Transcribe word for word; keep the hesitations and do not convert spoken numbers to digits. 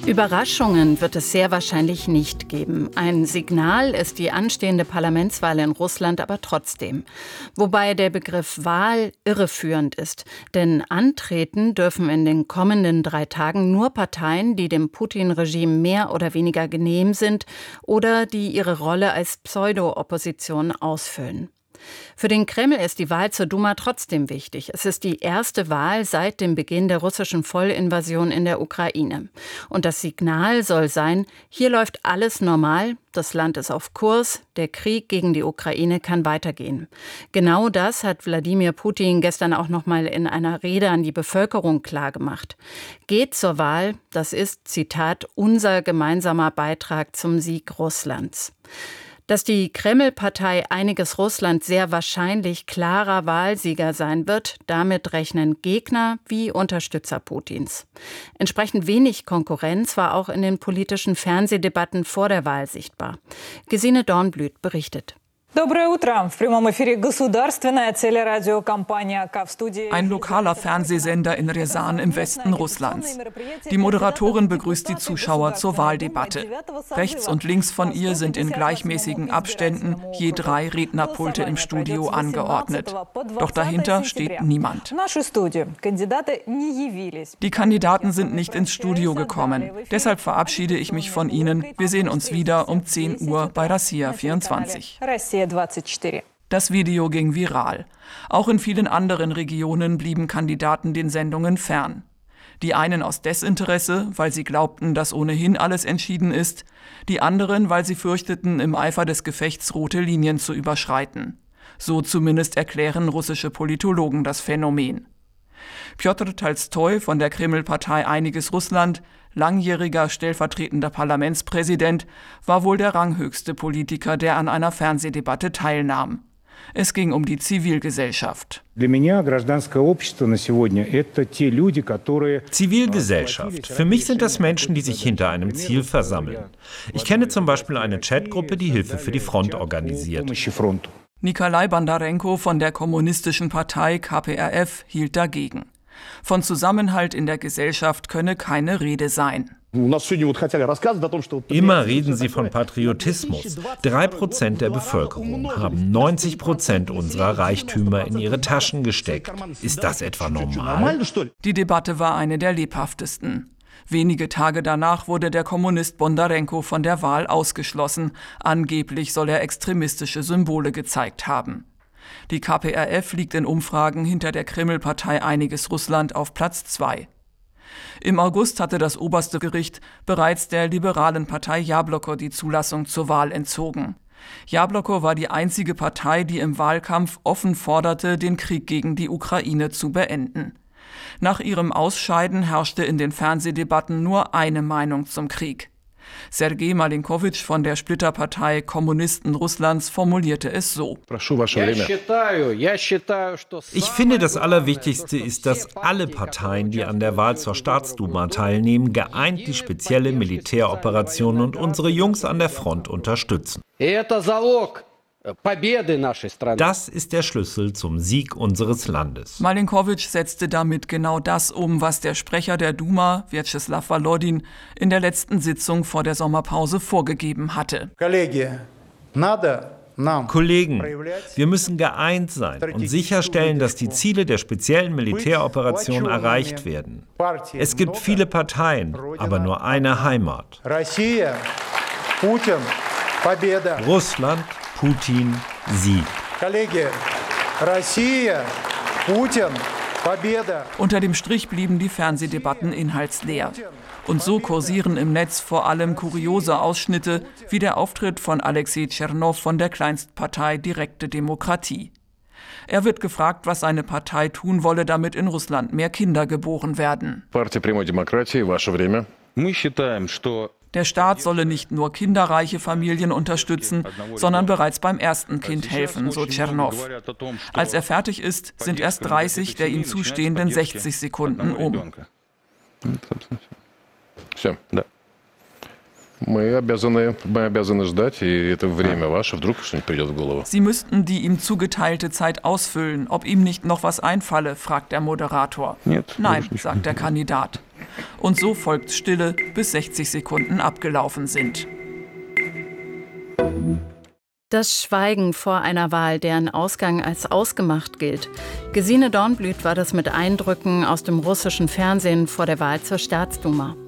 Überraschungen wird es sehr wahrscheinlich nicht geben. Ein Signal ist die anstehende Parlamentswahl in Russland aber trotzdem. Wobei der Begriff Wahl irreführend ist. Denn antreten dürfen in den kommenden drei Tagen nur Parteien, die dem Putin-Regime mehr oder weniger genehm sind oder die ihre Rolle als Pseudo-Opposition ausfüllen. Für den Kreml ist die Wahl zur Duma trotzdem wichtig. Es ist die erste Wahl seit dem Beginn der russischen Vollinvasion in der Ukraine. Und das Signal soll sein, hier läuft alles normal, das Land ist auf Kurs, der Krieg gegen die Ukraine kann weitergehen. Genau das hat Wladimir Putin gestern auch noch mal in einer Rede an die Bevölkerung klargemacht. Geht zur Wahl, das ist, Zitat, unser gemeinsamer Beitrag zum Sieg Russlands. Dass die Kreml-Partei Einiges Russland sehr wahrscheinlich klarer Wahlsieger sein wird, damit rechnen Gegner wie Unterstützer Putins. Entsprechend wenig Konkurrenz war auch in den politischen Fernsehdebatten vor der Wahl sichtbar. Gesine Dornblüt berichtet. Ein lokaler Fernsehsender in Rjasan im Westen Russlands. Die Moderatorin begrüßt die Zuschauer zur Wahldebatte. Rechts und links von ihr sind in gleichmäßigen Abständen je drei Rednerpulte im Studio angeordnet. Doch dahinter steht niemand. Die Kandidaten sind nicht ins Studio gekommen. Deshalb verabschiede ich mich von Ihnen. Wir sehen uns wieder um zehn Uhr bei Россия vierundzwanzig. Das Video ging viral. Auch in vielen anderen Regionen blieben Kandidaten den Sendungen fern. Die einen aus Desinteresse, weil sie glaubten, dass ohnehin alles entschieden ist, die anderen, weil sie fürchteten, im Eifer des Gefechts rote Linien zu überschreiten. So zumindest erklären russische Politologen das Phänomen. Pjotr Tolstoi von der Kreml-Partei Einiges Russland, langjähriger stellvertretender Parlamentspräsident, war wohl der ranghöchste Politiker, der an einer Fernsehdebatte teilnahm. Es ging um die Zivilgesellschaft. Zivilgesellschaft. Für mich sind das Menschen, die sich hinter einem Ziel versammeln. Ich kenne zum Beispiel eine Chatgruppe, die Hilfe für die Front organisiert. Nikolai Bondarenko von der kommunistischen Partei K P R F hielt dagegen. Von Zusammenhalt in der Gesellschaft könne keine Rede sein. Immer reden Sie von Patriotismus. Drei Prozent der Bevölkerung haben neunzig Prozent unserer Reichtümer in ihre Taschen gesteckt. Ist das etwa normal? Die Debatte war eine der lebhaftesten. Wenige Tage danach wurde der Kommunist Bondarenko von der Wahl ausgeschlossen. Angeblich soll er extremistische Symbole gezeigt haben. Die K P R F liegt in Umfragen hinter der Kreml-Partei Einiges Russland auf Platz zwei. Im August hatte das oberste Gericht bereits der liberalen Partei Jabloko die Zulassung zur Wahl entzogen. Jabloko war die einzige Partei, die im Wahlkampf offen forderte, den Krieg gegen die Ukraine zu beenden. Nach ihrem Ausscheiden herrschte in den Fernsehdebatten nur eine Meinung zum Krieg. Sergej Malinkowitsch von der Splitterpartei Kommunisten Russlands formulierte es so. Ich finde, das Allerwichtigste ist, dass alle Parteien, die an der Wahl zur Staatsduma teilnehmen, geeint die spezielle Militäroperation und unsere Jungs an der Front unterstützen. Das ist der Schlüssel zum Sieg unseres Landes. Malinkowitsch setzte damit genau das um, was der Sprecher der Duma, Vyacheslav Volodin, in der letzten Sitzung vor der Sommerpause vorgegeben hatte. Kollegen, wir müssen geeint sein und sicherstellen, dass die Ziele der speziellen Militäroperation erreicht werden. Es gibt viele Parteien, aber nur eine Heimat. Russland, Putin, Sieg. Unter dem Strich blieben die Fernsehdebatten inhaltsleer. Und so kursieren im Netz vor allem kuriose Ausschnitte, wie der Auftritt von Alexei Tschernow von der Kleinstpartei Direkte Demokratie. Er wird gefragt, was seine Partei tun wolle, damit in Russland mehr Kinder geboren werden. Der Staat solle nicht nur kinderreiche Familien unterstützen, sondern bereits beim ersten Kind helfen, so Tschernow. Als er fertig ist, sind erst dreißig der ihm zustehenden sechzig Sekunden um. Sie müssten die ihm zugeteilte Zeit ausfüllen, ob ihm nicht noch was einfalle, fragt der Moderator. Nein, sagt der Kandidat. Und so folgt Stille, bis sechzig Sekunden abgelaufen sind. Das Schweigen vor einer Wahl, deren Ausgang als ausgemacht gilt. Gesine Dornblüt war das mit Eindrücken aus dem russischen Fernsehen vor der Wahl zur Staatsduma.